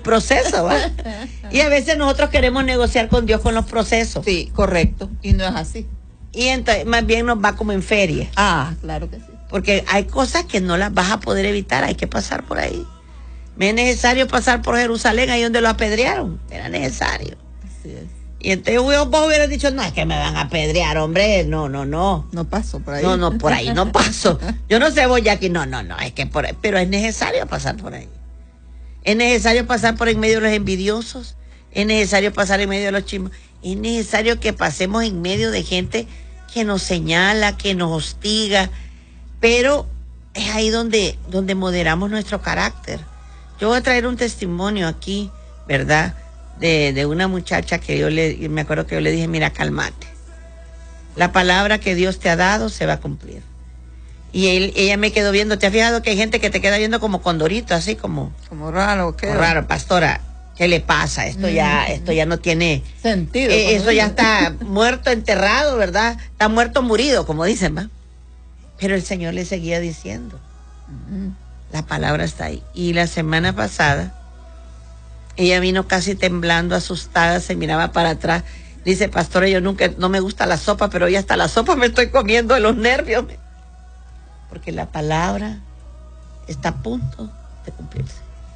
proceso, ¿va? Y a veces nosotros queremos negociar con Dios con los procesos. Sí, correcto. Y no es así. Y entonces más bien nos va como en feria. Ah, claro que sí. Porque hay cosas que no las vas a poder evitar, hay que pasar por ahí. Me es necesario pasar por Jerusalén, ahí donde lo apedrearon. Era necesario. Así es. Y entonces vos hubieras dicho, no, es que me van a apedrear, hombre. No. No paso por ahí. No, por ahí no paso. Yo no sé vos, Jackie, no, es que por ahí. Pero es necesario pasar por ahí. Es necesario pasar por en medio de los envidiosos. Es necesario pasar en medio de los chismos. Es necesario que pasemos en medio de gente que nos señala, que nos hostiga. Pero es ahí donde moderamos nuestro carácter. Yo voy a traer un testimonio aquí, ¿verdad? De una muchacha que me acuerdo que yo le dije, mira, cálmate. La palabra que Dios te ha dado se va a cumplir. Y ella me quedó viendo. ¿Te has fijado que hay gente que te queda viendo como condorito, así como raro? ¿Qué? Raro, pastora. ¿Qué le pasa? Esto ya no tiene sentido. Eso ya está muerto, enterrado, ¿verdad? Está muerto, murido, como dicen, ¿va? Pero el Señor le seguía diciendo. La palabra está ahí. Y la semana pasada, ella vino casi temblando, asustada, se miraba para atrás. Dice, pastora, yo no me gusta la sopa, pero hoy hasta la sopa me estoy comiendo de los nervios. Porque la palabra está a punto de cumplirse.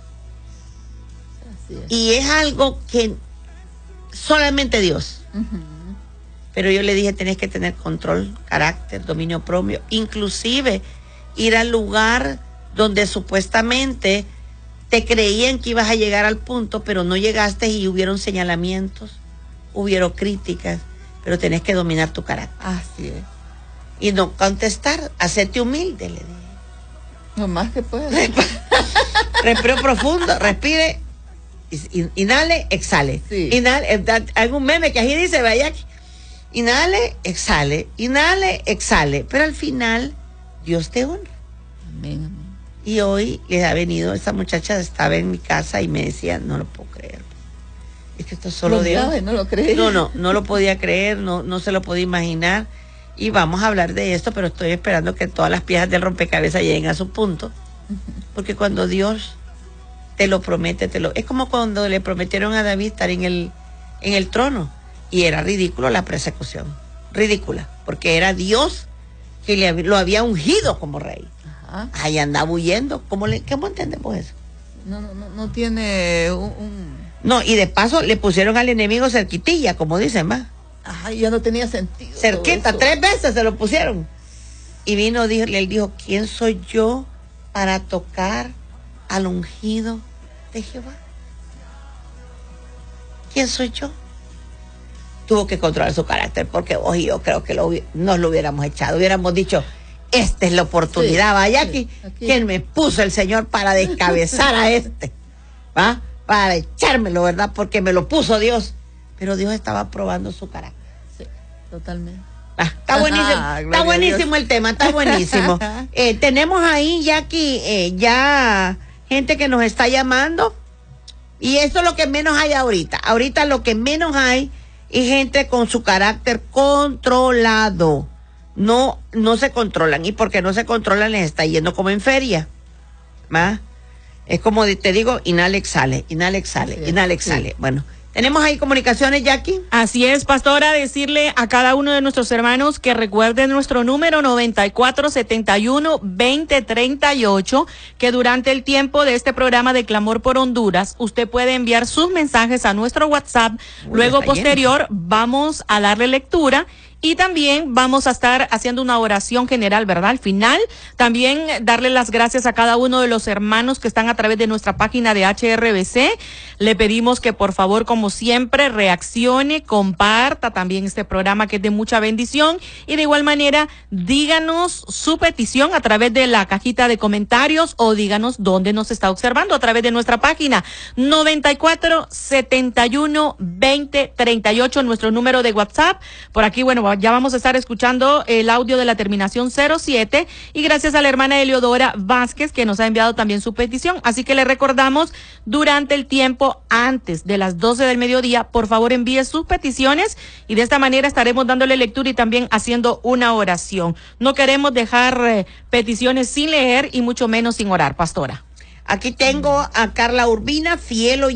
Así es. Y es algo que solamente Dios. Pero yo le dije, tenés que tener control, carácter, dominio propio, inclusive ir al lugar donde supuestamente te creían que ibas a llegar al punto, pero no llegaste y hubieron señalamientos, hubieron críticas, pero tenés que dominar tu carácter. Así es. Y no contestar, hacerte humilde, le dije. Lo más que puedas. Respiro profundo, respire, inhale, exhale. Sí. Inhale, hay un meme que así dice, vaya, inhale, exhale, pero al final Dios te honra. Amén. Y hoy les ha venido, esa muchacha estaba en mi casa y me decía, no lo puedo creer. Es que esto es solo Dios. No lo crees. No lo podía creer, no se lo podía imaginar. Y vamos a hablar de esto, pero estoy esperando que todas las piezas del rompecabezas lleguen a su punto. Porque cuando Dios te lo promete, es como cuando le prometieron a David estar en el trono. Y era ridículo la persecución. Ridícula. Porque era Dios que lo había ungido como rey. Ajá. Ahí andaba huyendo. ¿Cómo entendemos eso? No tiene No, y de paso le pusieron al enemigo cerquitilla, como dicen, ¿va? Ajá, ya no tenía sentido. Cerquita, 3 veces se lo pusieron. Y él dijo, ¿quién soy yo para tocar al ungido de Jehová? ¿Quién soy yo? Tuvo que controlar su carácter, porque vos y yo creo que nos lo hubiéramos echado. Hubiéramos dicho, esta es la oportunidad, vaya aquí. ¿Quién me puso el Señor para descabezar a este? ¿Va? Para echármelo, ¿verdad? Porque me lo puso Dios. Pero Dios estaba probando su carácter. Sí, totalmente. Está buenísimo, está buenísimo el tema, está buenísimo. Tenemos ahí, Jackie, ya gente que nos está llamando. Y eso es lo que menos hay ahorita. Ahorita lo que menos hay es gente con su carácter controlado. No se controlan. Y porque no se controlan les está yendo como en feria. ¿Va? Es como te digo, inhale, exhale. Sí. Bueno. ¿Tenemos ahí comunicaciones, Jackie? Así es, pastora, decirle a cada uno de nuestros hermanos que recuerden nuestro número 9471-2038, que durante el tiempo de este programa de Clamor por Honduras, usted puede enviar sus mensajes a nuestro WhatsApp. Luego, posterior, vamos a darle lectura. Y también vamos a estar haciendo una oración general, ¿verdad? Al final, también darle las gracias a cada uno de los hermanos que están a través de nuestra página de HRBC. Le pedimos que por favor, como siempre, reaccione, comparta también este programa que es de mucha bendición. Y de igual manera, díganos su petición a través de la cajita de comentarios o díganos dónde nos está observando a través de nuestra página 9471-2038, nuestro número de WhatsApp. Por aquí, bueno, ya vamos a estar escuchando el audio de la terminación 07 y gracias a la hermana Eleodora Vázquez que nos ha enviado también su petición. Así que le recordamos, durante el tiempo antes de las 12 del mediodía, por favor envíe sus peticiones y de esta manera estaremos dándole lectura y también haciendo una oración. No queremos dejar peticiones sin leer y mucho menos sin orar, pastora. Aquí tengo a Carla Urbina, fiel oyente.